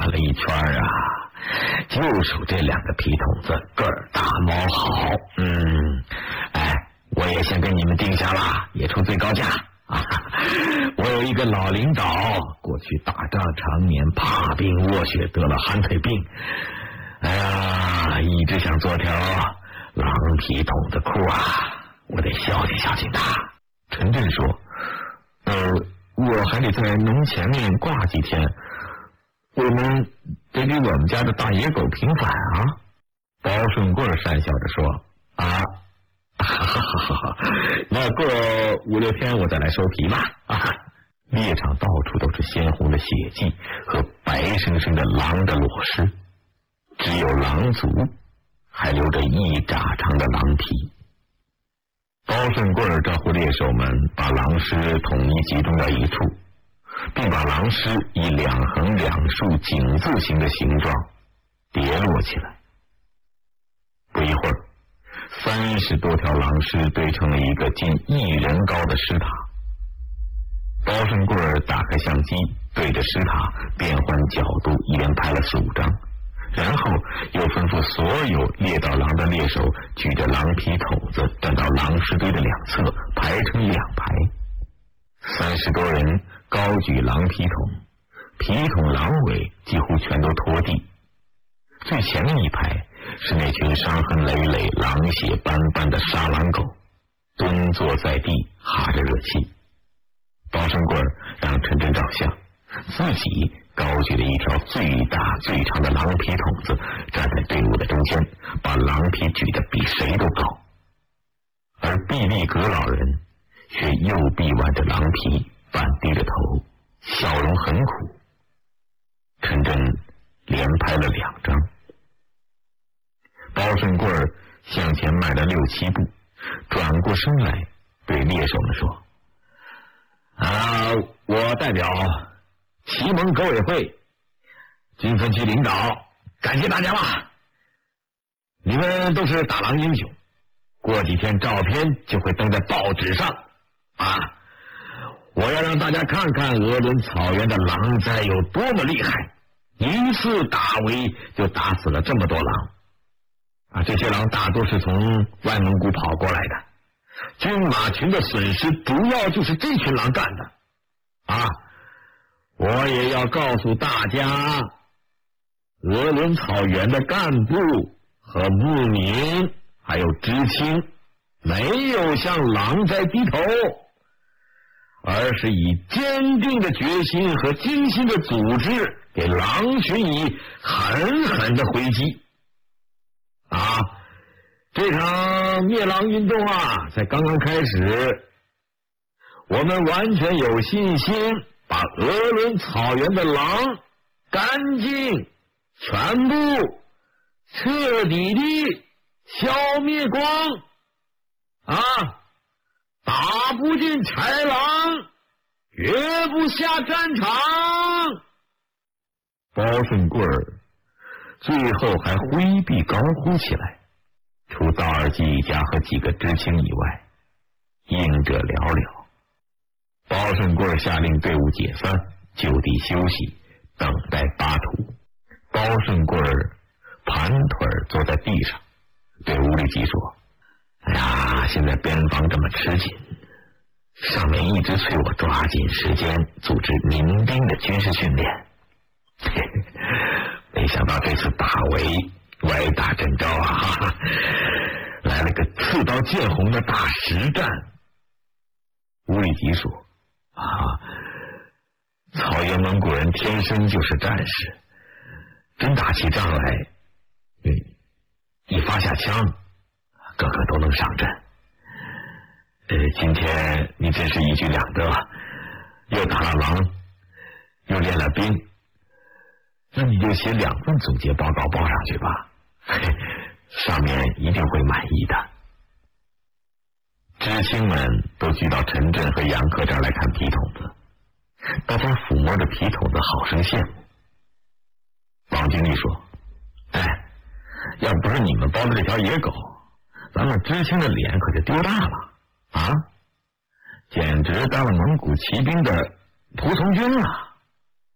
了一圈啊，就属这两个皮筒子个儿大毛好。我也先跟你们定下了，也出最高价啊！我有一个老领导，过去打仗常年怕病卧血，得了寒腿病。一直想做条狼皮筒子裤啊，我得孝敬孝敬他。陈震说：“我还得在门前面挂几天，我们得给我们家的大野狗平反啊。”包顺贵讪笑着说：“那过5-6天我再来收皮吧。”猎场到处都是鲜红的血迹和白生生的狼的裸尸，只有狼足还留着一拃长的狼皮。包顺贵招呼猎手们把狼尸统一集中到一处，并把狼尸以2横2竖井字形的形状叠落起来。不一会儿，30多条狼尸堆成了一个近1人高的尸塔。包顺贵打开相机，对着尸塔变换角度，一连拍了4、5张，然后又吩咐所有猎到狼的猎手举着狼皮筒子站到狼尸堆的2侧，排成2排。30多人高举狼皮筒，皮筒狼尾几乎全都拖地。最前面一排是那群伤痕累累、狼血斑斑的杀狼狗，蹲坐在地，哈着热气。包顺贵让陈震照相，自己高举了一条最大最长的狼皮筒子，站在队伍的中间，把狼皮举得比谁都高。而毕力格老人却右臂挽着狼皮，半低着头，笑容很苦。陈震连拍了2张。包顺贵向前迈了6、7步，转过身来对猎手们说：“我代表祁蒙革委会军分区领导感谢大家啦！你们都是打狼英雄，过几天照片就会登在报纸上啊！我要让大家看看鄂伦草原的狼灾有多么厉害，一次打围就打死了这么多狼啊！这些狼大多是从外蒙古跑过来的，军马群的损失主要就是这群狼干的啊！我也要告诉大家，鄂伦草原的干部和牧民还有知青没有向狼灾低头，而是以坚定的决心和精心的组织给狼群以狠狠的回击啊！这场灭狼运动啊，才刚刚开始，我们完全有信心把鄂伦草原的狼干净、全部、彻底地消灭光啊！打不进豺狼，绝不下战场。包顺贵最后还挥臂高呼起来，除道尔基一家和几个知青以外，应者寥寥。包顺贵下令队伍解散，就地休息，等待巴图。包顺贵盘腿坐在地上，对吴立基说：“现在边防这么吃紧，上面一直催我抓紧时间组织民兵的军事训练。没想到这次打围歪打正着啊，来了个刺刀见红的大实战。”吴立基说：“草原蒙古人天生就是战士，真打起仗来，一发下枪，个个都能上阵。今天你真是一举两得，又打了狼，又练了兵，那你就写2份总结报告报上去吧，上面一定会满意的。”知青们都聚到陈震和杨科这儿来看皮筒子，大家抚摸着皮筒子，好生羡慕。王经理说：“要不是你们包的这条野狗，咱们知青的脸可就丢大了啊！简直当了蒙古骑兵的仆从军了。”